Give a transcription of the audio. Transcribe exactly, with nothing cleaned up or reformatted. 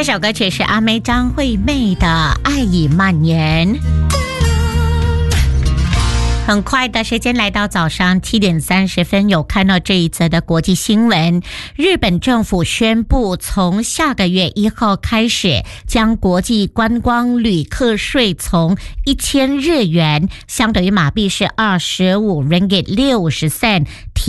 首歌曲是阿妹张惠妹的《爱已蔓延》。很快的时间来到早上七点三十分，有看到这一则的国际新闻。日本政府宣布，从下个月一号开始，将国际观光旅客税从一千日元，相当于马币是二十五 ringgit 六十 cent，